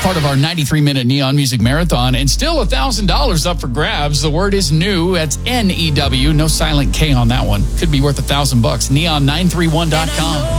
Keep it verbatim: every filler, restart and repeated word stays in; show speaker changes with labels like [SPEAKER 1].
[SPEAKER 1] part of our ninety-three minute Neon Music Marathon, and still one thousand dollars up for grabs. The word is new. That's N E W. No silent K on that one. Could be worth a thousand bucks. neon nine three one dot com.